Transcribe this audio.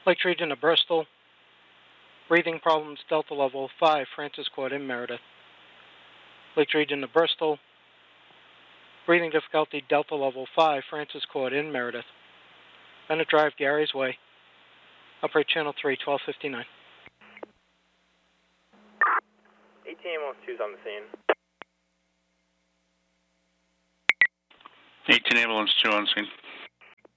Lakes Region of Bristol. Breathing problems, Delta Level 5, Francis Court in Meredith. Lakes Region of Bristol. Breathing difficulty, Delta Level 5, Francis Court in Meredith. Bennett Drive, Gary's Way. Operate Channel 3, 1259. 18 ambulance 2 is on the scene. 18 ambulance 2 on scene.